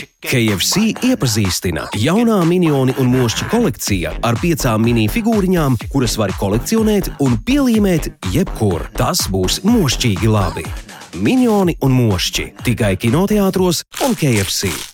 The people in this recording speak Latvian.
KFC iepazīstina jaunā Minioni un Mošķi kolekcija ar 5 mini figūriņām, kuras var kolekcionēt un pielīmēt jebkur. Tas būs mošķīgi labi. Minioni un Mošķi tikai kinoteātros un KFC.